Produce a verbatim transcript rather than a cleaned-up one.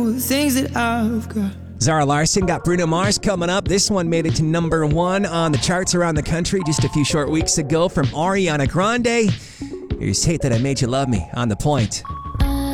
The things that I've got. Zara Larsson got Bruno Mars coming up. This one made it to number one on the charts around the country just a few short weeks ago from Ariana Grande. Here's Hate That I Made You Love Me on The Point.